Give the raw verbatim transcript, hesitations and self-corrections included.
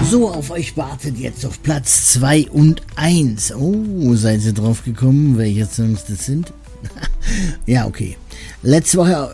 So, auf euch wartet jetzt auf Platz zwei und eins. Oh, seid ihr drauf gekommen, welche Songs das sind? Ja, okay. Letzte Woche